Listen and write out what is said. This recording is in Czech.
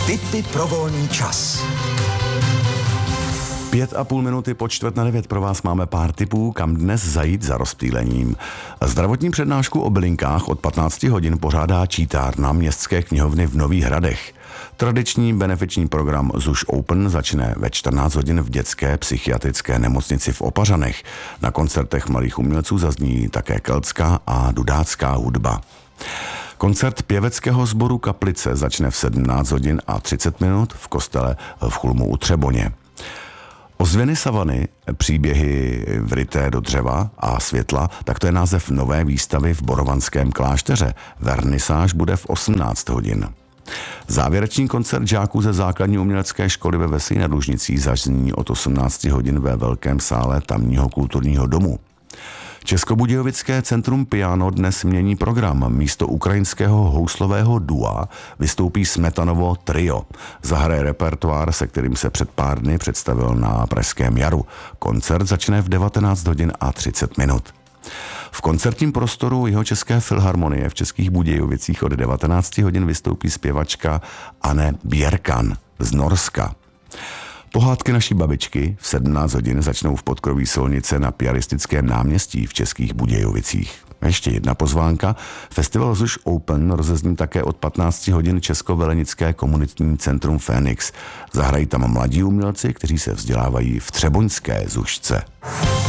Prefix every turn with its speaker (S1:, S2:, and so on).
S1: Tipy pro volný čas.
S2: 5,5 minuty po 8:45 pro vás máme pár tipů, kam dnes zajít za rozptýlením. Zdravotní přednášku o bylinkách od 15 hodin pořádá čítárna Městské knihovny v Nových Hradech. Tradiční benefiční program ZUŠ Open začne ve 14 hodin v dětské psychiatrické nemocnici v Opařanech. Na koncertech mladých umělců zazní také keltská a dudácká hudba. Koncert pěveckého sboru Kaplice začne v 17 hodin a 30 minut v kostele v Chlmu u Třeboně. Ozvěny savany, příběhy vryté do dřeva a světla, tak to je název nové výstavy v Borovanském klášteře. Vernisáž bude v 18 hodin. Závěrečný koncert žáků ze základní umělecké školy ve Veselí nad Lužnicí zazní od 18 hodin ve velkém sále tamního kulturního domu. Českobudějovické centrum Piano dnes mění program. Místo ukrajinského houslového dua vystoupí Smetanovo trio. Zahraje repertoár, se kterým se před pár dny představil na Pražském jaru. Koncert začne v 19 hodin a 30 minut. V koncertním prostoru Jihočeské filharmonie v Českých Budějovicích od 19 hodin vystoupí zpěvačka Anne Bjerkan z Norska. Pohádky naší babičky v 17 hodin začnou v podkroví Solnice na Piaristickém náměstí v Českých Budějovicích. Ještě jedna pozvánka. Festival ZUŠ Open rozezní také od 15 hodin Českovelenické komunitní centrum Fénix. Zahrají tam mladí umělci, kteří se vzdělávají v třeboňské ZUŠce.